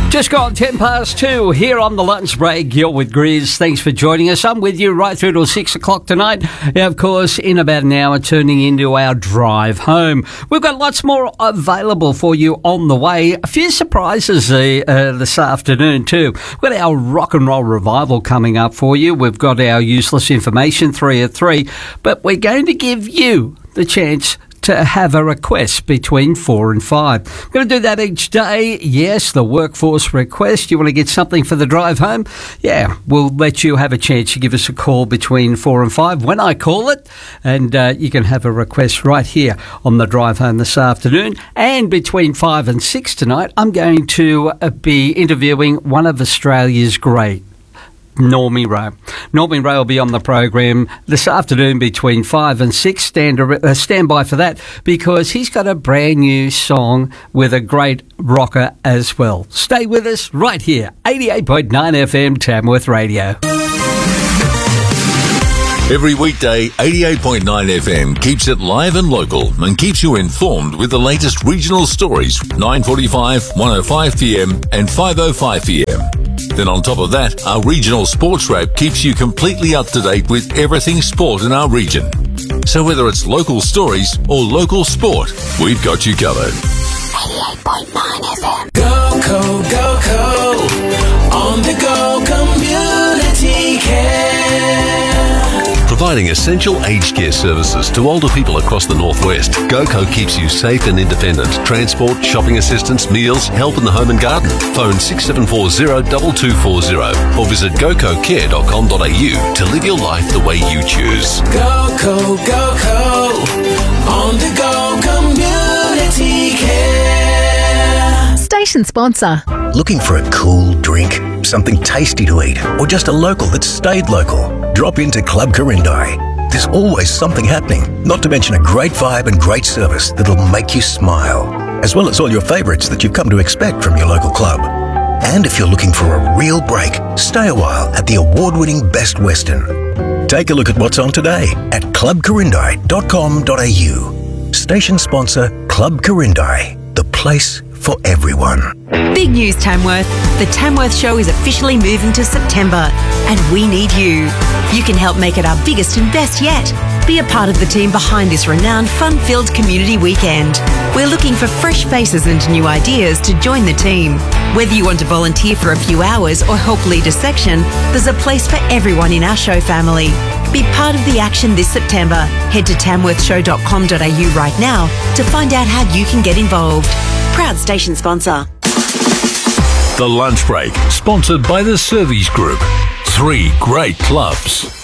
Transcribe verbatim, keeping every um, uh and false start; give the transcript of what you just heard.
Just gone ten past two here on the lunch break. You're with Grizz. Thanks for joining us. I'm with you right through till six o'clock tonight. And of course, in about an hour, turning into our drive home. We've got lots more available for you on the way. A few surprises uh, uh, this afternoon too. We've got our rock and roll revival coming up for you. We've got our useless information, three at three. But we're going to give you the chance to have a request between four and five. We're going to do that each day. Yes, the workforce request. You want to get something for the drive home? Yeah, we'll let you have a chance to give us a call between four and five when I call it. And uh, you can have a request right here on the drive home this afternoon. And between five and six tonight, I'm going to uh, be interviewing one of Australia's great Normie Rowe. Normie Rowe will be on the program this afternoon between five and six. Stand, uh, stand by for that because he's got a brand new song with a great rocker as well. Stay with us right here, eighty-eight point nine F M Tamworth Radio. Every weekday, eighty-eight point nine F M keeps it live and local and keeps you informed with the latest regional stories, nine forty-five, one oh five p m and five oh five p m. Then on top of that, our regional sports wrap keeps you completely up to date with everything sport in our region. So whether it's local stories or local sport, we've got you covered. eighty-eight point nine F M. Go, go, go, go. On the go community care. Providing essential aged care services to older people across the northwest, GoCo keeps you safe and independent. Transport, shopping assistance, meals, help in the home and garden. Phone six seven four zero two two four zero or visit go co care dot com dot a u to live your life the way you choose. Go, go, go, go. On the go community care. Station sponsor. Looking for a cool drink, something tasty to eat, or just a local that stayed local? Drop into Club Corindai. There's always something happening, not to mention a great vibe and great service that'll make you smile, as well as all your favourites that you've come to expect from your local club. And if you're looking for a real break, stay a while at the award-winning Best Western. Take a look at what's on today at club corindai dot com dot a u. Station sponsor Club Corindai, the place for everyone. Big news, Tamworth. The Tamworth Show is officially moving to September, and we need you. You can help make it our biggest and best yet. Be a part of the team behind this renowned, fun-filled community weekend. We're looking for fresh faces and new ideas to join the team. Whether you want to volunteer for a few hours or help lead a section, there's a place for everyone in our show family. Be part of the action this September. Head to tamworth show dot com dot a u right now to find out how you can get involved. Proud station sponsor. The Lunch Break, sponsored by the Servies Group. Three great clubs.